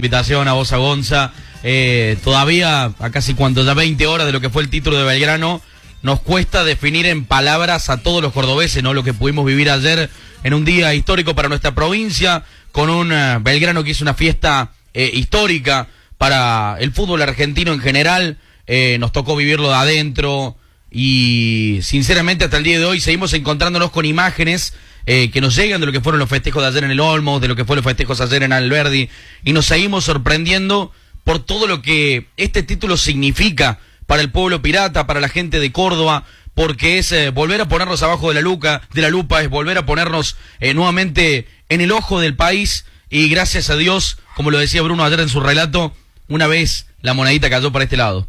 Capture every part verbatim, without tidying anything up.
invitación, a vos, a Gonza. Eh, todavía, a casi cuanto ya veinte horas de lo que fue el título de Belgrano, nos cuesta definir en palabras a todos los cordobeses, ¿no? Lo que pudimos vivir ayer en un día histórico para nuestra provincia, con un uh, Belgrano que hizo una fiesta eh, histórica para el fútbol argentino en general. Eh, nos tocó vivirlo de adentro y sinceramente hasta el día de hoy seguimos encontrándonos con imágenes eh, que nos llegan de lo que fueron los festejos de ayer en el Olmos, de lo que fueron los festejos ayer en Alberdi, y nos seguimos sorprendiendo por todo lo que este título significa para el pueblo pirata, para la gente de Córdoba, porque es eh, volver a ponernos abajo de la lupa, de la lupa, es volver a ponernos eh, nuevamente en el ojo del país, y gracias a Dios, como lo decía Bruno ayer en su relato, una vez la monedita cayó para este lado.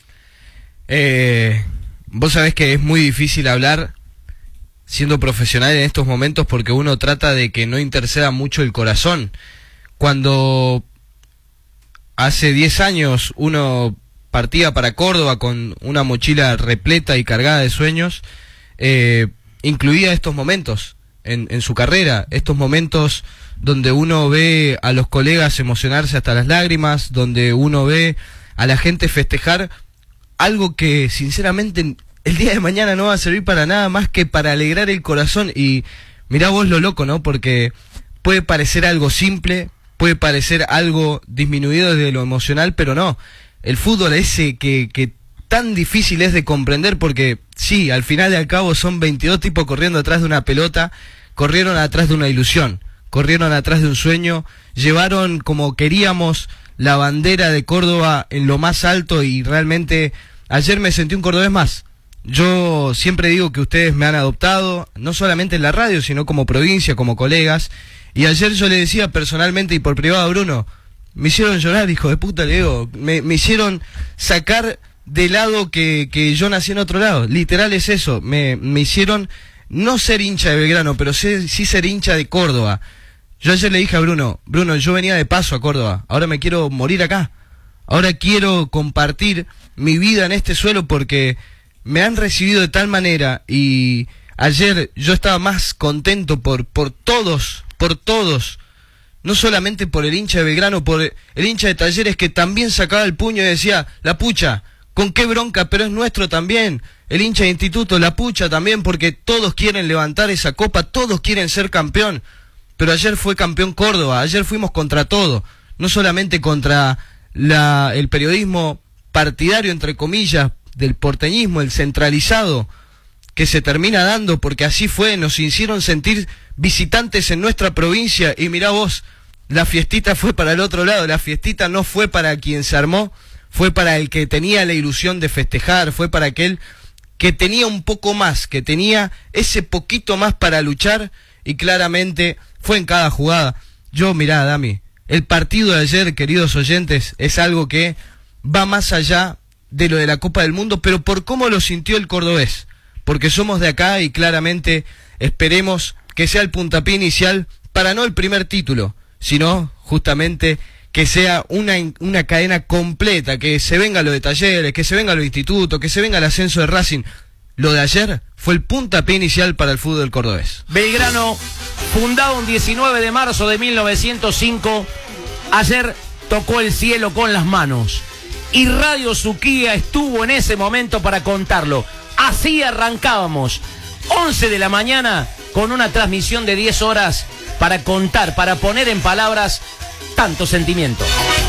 Eh, vos sabés que es muy difícil hablar siendo profesional en estos momentos porque uno trata de que no interceda mucho el corazón. Cuando hace diez años uno partía para Córdoba con una mochila repleta y cargada de sueños, eh, incluía estos momentos en, en su carrera, estos momentos donde uno ve a los colegas emocionarse hasta las lágrimas, donde uno ve a la gente festejar algo que sinceramente el día de mañana no va a servir para nada más que para alegrar el corazón. Y mirá vos lo loco, ¿no? Porque puede parecer algo simple, puede parecer algo disminuido desde lo emocional, pero no. El fútbol ese que, que tan difícil es de comprender, porque sí, al final y al cabo son veintidós tipos corriendo atrás de una pelota, corrieron atrás de una ilusión, corrieron atrás de un sueño, llevaron como queríamos la bandera de Córdoba en lo más alto, y realmente ayer me sentí un cordobés más. Yo siempre digo que ustedes me han adoptado, no solamente en la radio, sino como provincia, como colegas, y ayer yo le decía personalmente y por privado a Bruno, me hicieron llorar, hijo de puta, le digo, me, me hicieron sacar de lado que, que yo nací en otro lado, literal es eso, me, me hicieron no ser hincha de Belgrano, pero sí, sí ser hincha de Córdoba. Yo ayer le dije a Bruno, Bruno, yo venía de paso a Córdoba, ahora me quiero morir acá, ahora quiero compartir mi vida en este suelo porque me han recibido de tal manera, y ayer yo estaba más contento por, por todos, por todos, no solamente por el hincha de Belgrano, por el hincha de Talleres que también sacaba el puño y decía, la pucha, con qué bronca, pero es nuestro también, el hincha de Instituto, la pucha también, porque todos quieren levantar esa copa, todos quieren ser campeón. Pero ayer fue campeón Córdoba, ayer fuimos contra todo, no solamente contra la, el periodismo partidario, entre comillas, del porteñismo, el centralizado, que se termina dando, porque así fue, nos hicieron sentir visitantes en nuestra provincia, y mirá vos, la fiestita fue para el otro lado, la fiestita no fue para quien se armó, fue para el que tenía la ilusión de festejar, fue para aquel que tenía un poco más, que tenía ese poquito más para luchar, y claramente fue en cada jugada. Yo, mirá, Dami, el partido de ayer, queridos oyentes, es algo que va más allá de lo de la Copa del Mundo, pero por cómo lo sintió el cordobés, porque somos de acá y claramente esperemos que sea el puntapié inicial para no el primer título, sino justamente que sea una, una cadena completa, que se venga lo de Talleres, que se venga lo de Instituto, que se venga el ascenso de Racing. Lo de ayer fue el puntapié inicial para el fútbol del cordobés. Belgrano, fundado un diecinueve de marzo de mil novecientos cinco, ayer tocó el cielo con las manos. Y Radio Suquía estuvo en ese momento para contarlo. Así arrancábamos, once de la mañana, con una transmisión de diez horas para contar, para poner en palabras tanto sentimiento.